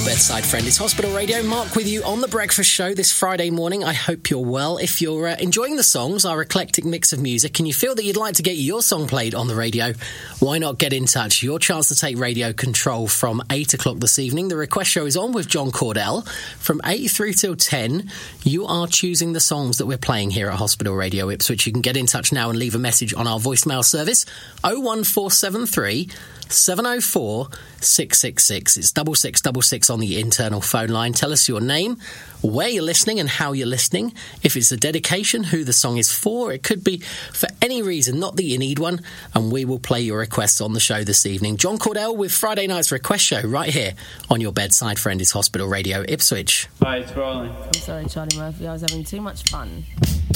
bedside friend. It's Hospital Radio. Mark with you on The Breakfast Show this Friday morning. I hope you're well. If you're enjoying the songs, our eclectic mix of music, and you feel that you'd like to get your song played on the radio, why not get in touch? Your chance to take radio control from 8 o'clock this evening. The Request Show is on with John Cordell. From 8 through till 10, you are choosing the songs that we're playing here at Hospital Radio Ipswich. You can get in touch now and leave a message on our voicemail service, 01473 704 666. It's 6666 on the internal phone line. Tell us your name, where you're listening and how you're listening. If it's a dedication, who the song is for. It could be for any reason, not that you need one, and we will play your requests on the show this evening. John Cordell with Friday night's Request Show right here on your bedside friend is Hospital Radio Ipswich. Hi, it's Rolling. I'm sorry, Charlie Murphy. I was having too much fun.